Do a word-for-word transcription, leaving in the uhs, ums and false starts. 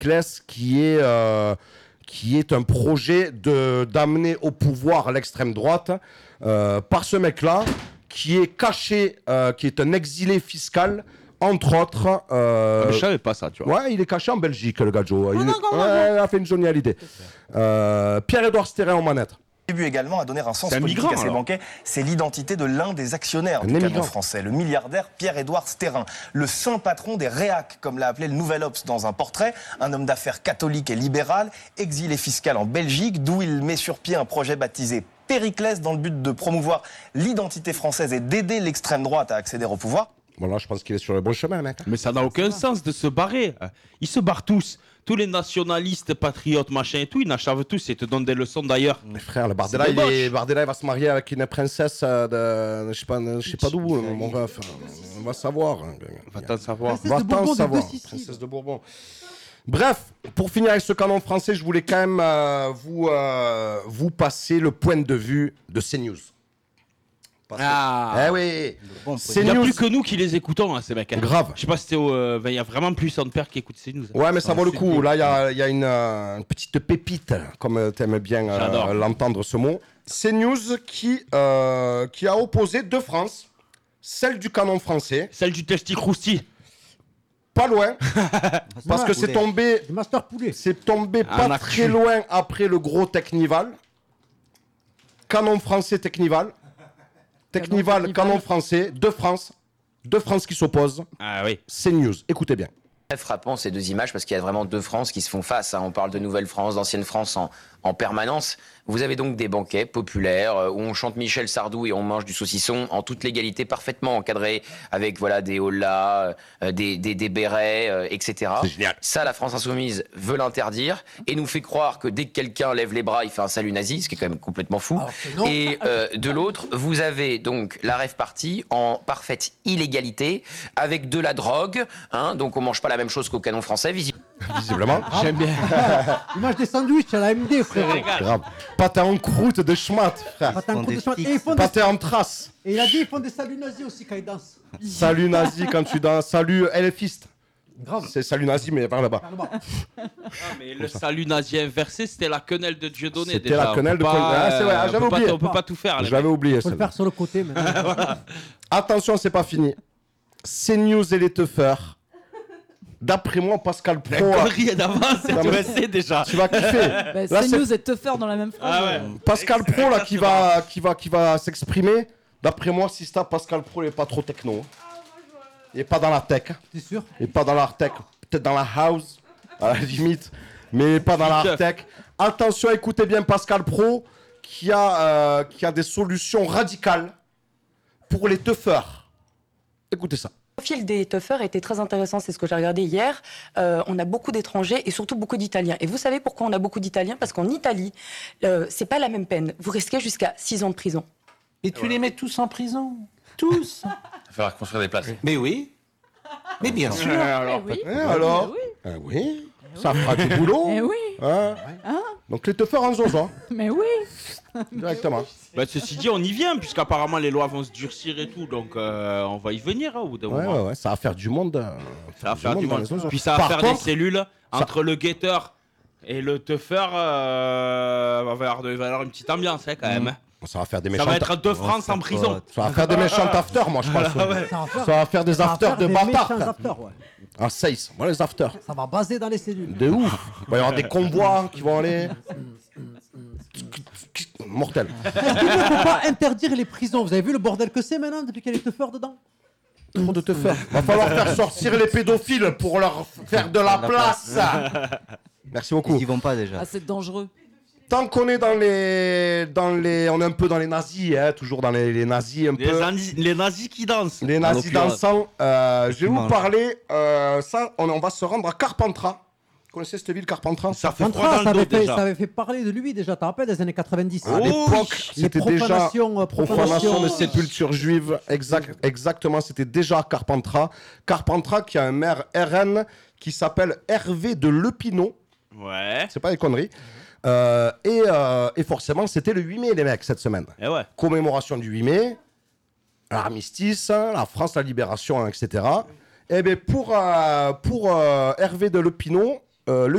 Périclès, qui est, euh, qui est un projet de, d'amener au pouvoir l'extrême droite euh, par ce mec-là, qui est caché, euh, qui est un exilé fiscal, entre autres. Euh, ah, je savais pas ça, tu vois. Ouais, il est caché en Belgique, le gars Joe. Il, non, est... ouais, il a fait une Johnny Hallyday. Euh, Pierre-Édouard Stérin en manette. Contribue également à donner un sens C'est un politique migrant, à ces alors. banquets. C'est l'identité de l'un des actionnaires Un du canon émigrant. français, le milliardaire Pierre-Édouard Stérin, le saint patron des réacs, comme l'a appelé le Nouvel Obs dans un portrait, un homme d'affaires catholique et libéral, exilé fiscal en Belgique, d'où il met sur pied un projet baptisé Périclès dans le but de promouvoir l'identité française et d'aider l'extrême droite à accéder au pouvoir. Bon, là, je pense qu'il est sur le bon chemin, mec. Mais ça n'a aucun sens de se barrer. Ils se barrent tous. Tous les nationalistes, patriotes, machin et tout, ils n'achèvent tous et te donnent des leçons d'ailleurs. Mais frère, le Bardella, il, est... Bardella, il va se marier avec une princesse euh, de... Je sais pas, je sais pas d'où, mon ref. On va savoir. Va t'en savoir. On va t'en savoir. Princesse de Bourbon. Bref, pour finir avec ce canon français, je voulais quand même euh, vous, euh, vous passer le point de vue de CNews. Parce Ah. que... Eh oui. Bon, il n'y a plus que nous qui les écoutons, hein, ces mecs. Hein. Grave. Je sais pas si c'était au. Il euh, y a vraiment plus de pères qui écoutent CNews. Hein. Ouais, mais ça vaut le coup. Là, il y a, y a une, euh, une petite pépite, comme tu aimes bien euh, l'entendre ce mot. CNews qui, euh, qui a opposé deux France, celle du canon français. Celle du Testi Crousti. Pas loin, parce que c'est tombé, Master Poulet. c'est tombé pas Un très actu. loin après le gros Technival. Canon français Technival. Technival, Technival. canon français, deux France, deux France qui s'opposent. Ah oui. CNews, écoutez bien. Très frappant ces deux images parce qu'il y a vraiment deux France qui se font face. Hein. On parle de Nouvelle-France, d'Ancienne France en, en permanence. Vous avez donc des banquets populaires euh, où on chante Michel Sardou et on mange du saucisson en toute légalité, parfaitement encadré avec voilà des hollas, euh, des, des, des bérets, euh, et cetera. C'est génial. Ça, la France insoumise veut l'interdire et nous fait croire que dès que quelqu'un lève les bras, il fait un salut nazi, ce qui est quand même complètement fou. Alors que non. Et euh, de l'autre, vous avez donc la rave party en parfaite illégalité avec de la drogue. Hein, donc on mange pas la même chose qu'au canon français, visiblement. Visiblement. J'aime bien. Image des sandwichs à la M D, frère. Grave. Pâté en croûte de schmat, frère. Attends, font compte des de chant. sticks. Et ils font des... Pâté en trace. Et il a dit ils font des saluts nazis aussi quand ils dansent. Salut nazi quand tu danses. Salut elfiste. Grave. C'est salut nazi, mais par là-bas. Par là-bas. Ah, mais le salut nazi inversé, c'était la quenelle de Dieudonné. C'était déjà. la quenelle On peut de pas, Dieudonné. Ah, c'est vrai, ah, on j'avais peut pas- oublié. On peut pas tout faire. les Je l'avais mecs. oublié. Faut le celle-là. faire sur le côté maintenant. Attention, c'est pas fini. CNews et les teufeurs. D'après moi, Pascal La Pro. connerie d'avance, Non, tu mais- le sais déjà. Tu vas kiffer. Bah, Là, CNews et Teufeur dans la même phrase. Ah ouais. Pascal Pro là qui va qui va qui va s'exprimer. D'après moi, si ça Pascal Pro, il est pas trop techno. Il est pas dans la tech. T'es sûr? Il est pas dans la tech. Peut-être dans la house à la limite, mais pas dans la tech. Attention, écoutez bien Pascal Pro qui a euh, qui a des solutions radicales pour les teufeurs. Écoutez ça. Le profil des teufeurs était très intéressant, c'est ce que j'ai regardé hier. Euh, on a beaucoup d'étrangers et surtout beaucoup d'Italiens. Et vous savez pourquoi on a beaucoup d'Italiens? Parce qu'en Italie, euh, c'est pas la même peine. Vous risquez jusqu'à six ans de prison. Et tu les mets tous en prison. Tous. Il va falloir construire des places. Mais oui. Mais bien sûr. Alors, Eh oui. Eh, alors Eh oui. Eh oui, ça fera du boulot. Eh oui. Hein Donc les teufeurs en zozo, Mais oui. directement. bah, ceci dit, on y vient, puisqu'apparemment les lois vont se durcir et tout, donc euh, on va y venir hein, au bout d'un Ouais, moment. ouais, ouais, ça va faire du monde. euh, Ça va faire du dans monde. les zozos. Puis ça va Par faire contre, des cellules entre le guetteur et le teufeur. Euh, va, avoir, il va y avoir une petite ambiance hein, quand même. hein. Ça va faire des Ça méchants. va être deux France en prison. Ça va faire des méchants afters, moi, je pense. Ça va faire, Ça va faire des ça va afters faire de des bâtards. méchants frère. afters, ouais. Un seis, moi les afters. Ça va baser dans les cellules. De ouf. Il va y avoir des convois qui vont aller. Mortel. Est-ce qu'il ne faut pas interdire les prisons? Vous avez vu le bordel que c'est maintenant depuis qu'il y a les teufeurs dedans? Trop de teufeurs. Va falloir faire sortir les pédophiles pour leur faire de la place. Merci beaucoup. Ils y vont pas déjà. Ah, c'est dangereux. Tant qu'on est dans les, dans les, on est un peu dans les nazis, hein, toujours dans les, les nazis un Les, peu. nazis, les nazis qui dansent. Les En nazis l'occurrence. dansant. Euh, je vais vous mangent. parler. Euh, ça, on, on va se rendre à Carpentras. Vous connaissez cette ville, Carpentras? Ça fait Contra, froid ça, dans le avait dos fait, déjà. ça avait fait parler de lui déjà, t'as rappelé des années quatre-vingt-dix. À l'époque, Les c'était déjà profanations, euh, profanation de profanations. sépultures juives. Exact, exactement, c'était déjà à Carpentras. Carpentras qui a un maire R N qui s'appelle Hervé de Lepinot. Ouais. C'est pas des conneries. Euh, et, euh, et forcément, c'était le huit mai, les mecs, cette semaine. Et ouais. Commémoration du huit mai, l'armistice, la France, la libération, et cetera. Et bien, pour, euh, pour euh, Hervé de Lepinot, euh, le